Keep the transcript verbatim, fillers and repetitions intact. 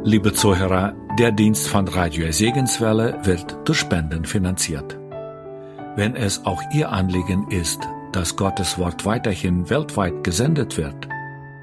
Liebe Zuhörer, der Dienst von Radio Segenswelle wird durch Spenden finanziert. Wenn es auch Ihr Anliegen ist, dass Gottes Wort weiterhin weltweit gesendet wird,